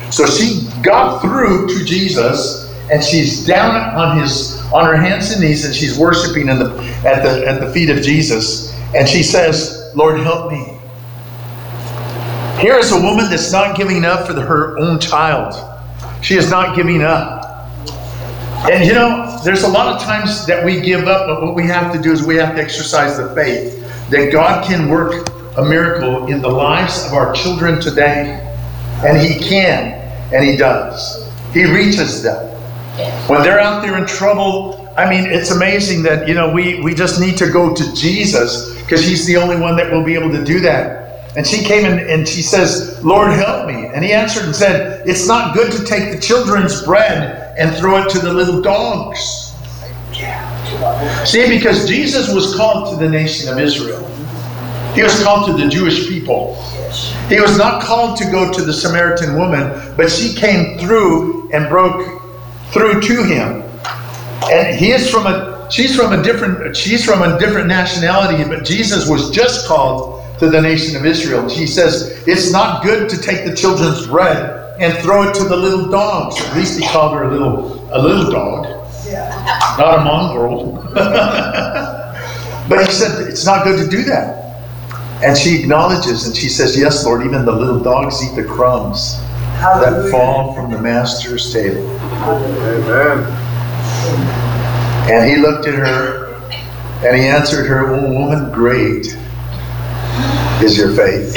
So she got through to Jesus, and she's down on her hands and knees, and she's worshiping at the feet of Jesus. And she says, Lord, help me. Here is a woman that's not giving up for her own child. She is not giving up. And you know, there's a lot of times that we give up, but what we have to do is we have to exercise the faith that God can work a miracle in the lives of our children today. And He can, and He does. He reaches them. When they're out there in trouble, I mean, it's amazing that, you know, we just need to go to Jesus because He's the only one that will be able to do that. And she came in and she says, Lord, help me. And He answered and said, it's not good to take the children's bread and throw it to the little dogs. See, because Jesus was called to the nation of Israel. He was called to the Jewish people. He was not called to go to the Samaritan woman, but she came through and broke through to Him. And she's from a different nationality, but Jesus was just called to the nation of Israel. She says, it's not good to take the children's bread and throw it to the little dogs. At least He called her a little dog, not a mongrel. But He said, it's not good to do that. And she acknowledges and she says, yes, Lord, even the little dogs eat the crumbs that fall from the Master's table. Amen. And He looked at her and He answered her, oh, woman, great is your faith.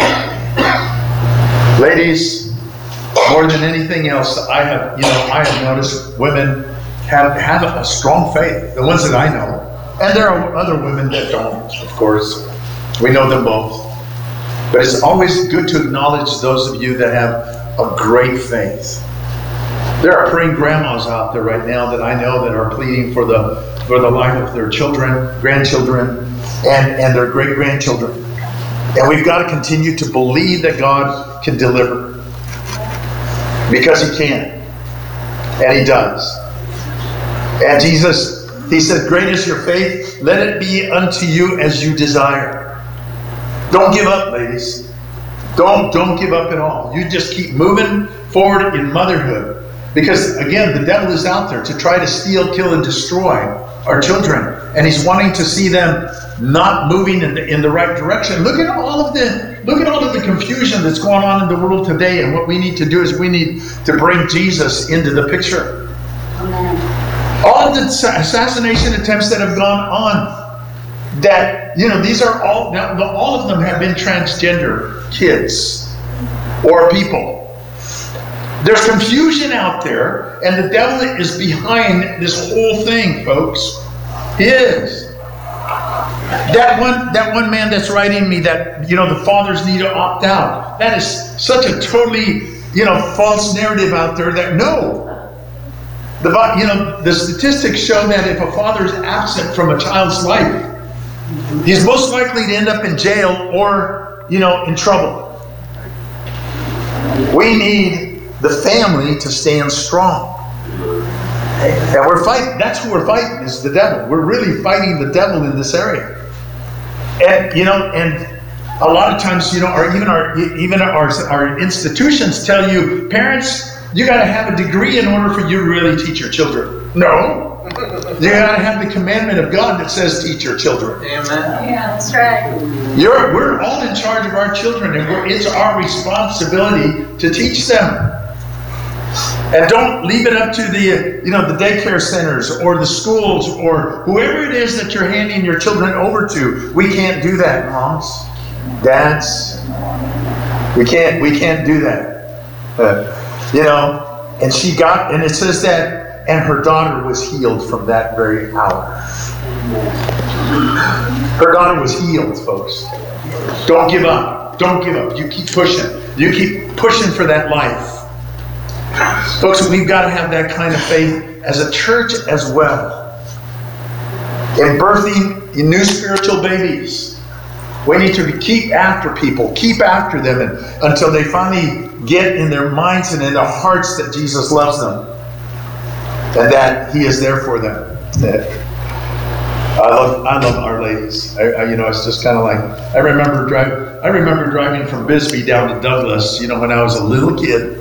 Ladies, more than anything else, I have noticed women have a strong faith. The ones that I know. And there are other women that don't, of course. We know them both. But it's always good to acknowledge those of you that have a great faith. There are praying grandmas out there right now that I know that are pleading for the life of their children, grandchildren, and their great-grandchildren. And we've got to continue to believe that God can deliver. Because He can. And He does. And Jesus, He said, great is your faith. Let it be unto you as you desire. Don't give up, ladies. Don't give up at all. You just keep moving forward in motherhood. Because, again, the devil is out there to try to steal, kill, and destroy our children. And he's wanting to see them not moving in the right direction. Look at all of the confusion that's going on in the world today. And what we need to do is we need to bring Jesus into the picture. Amen. All of the assassination attempts that have gone on, that, you know, these are all of them have been transgender kids or people. There's confusion out there, and the devil is behind this whole thing, folks. He is. That one man that's writing me that, you know, the fathers need to opt out. That is such a totally, you know, false narrative out there that no. The statistics show that if a father is absent from a child's life, he's most likely to end up in jail or, you know, in trouble. We need the family to stand strong. And we're fighting. That's who we're fighting, is the devil. We're really fighting the devil in this area. And, you know, and a lot of times, you know, our institutions tell you, parents, you got to have a degree in order for you to really teach your children. No. You got to have the commandment of God that says teach your children. Amen. Yeah, that's right. We're all in charge of our children, and it's our responsibility to teach them. And don't leave it up to the daycare centers or the schools or whoever it is that you're handing your children over to. We can't do that, moms, dads. We can't do that. And it says that, and her daughter was healed from that very hour. Her daughter was healed, folks. Don't give up. Don't give up. You keep pushing. You keep pushing for that life. Folks, we've got to have that kind of faith as a church as well. In birthing new spiritual babies, we need to keep after people, keep after them until they finally get in their minds and in their hearts that Jesus loves them and that He is there for them. I love our ladies. It's just kind of like I remember driving from Bisbee down to Douglas. You know, when I was a little kid.